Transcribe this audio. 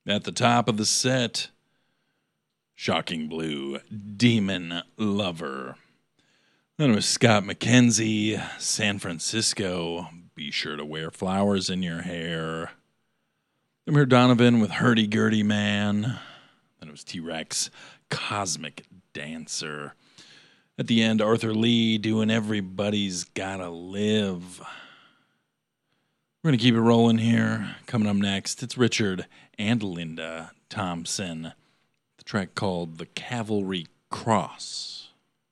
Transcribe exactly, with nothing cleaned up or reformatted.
At the top of the set, Shocking Blue, Demon Lover. Then it was Scott McKenzie, San Francisco, Be Sure to Wear Flowers in Your Hair. Then we heard Donovan with Hurdy Gurdy Man. Then it was T-Rex, Cosmic Dancer. At the end, Arthur Lee doing Everybody's Gotta Live. We're going to keep it rolling here. Coming up next, it's Richard and Linda Thompson. The track called The Cavalry Cross.